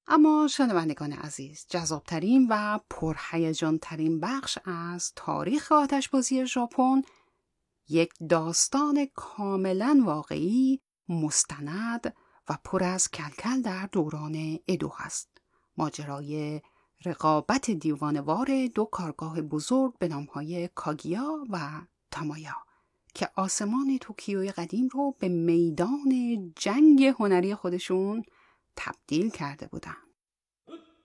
اما شنوندگان عزیز، جذابترین و پرهیجانترین بخش از تاریخ آتشبازی ژاپن یک داستان کاملا واقعی، مستند و پر از کلکل در دوران ادو است. ماجرای رقابت دیوانه‌وار دو کارگاه بزرگ به نامهای کاگیا و تامایا که آسمان توکیوی قدیم رو به میدان جنگ هنری خودشون تبدیل کرده بودن.